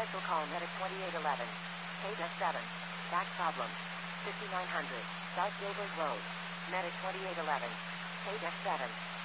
Commercial call Medic 2811. K-7. Back problem. 5900. South Gilbert Road. Medic 2811. K-7.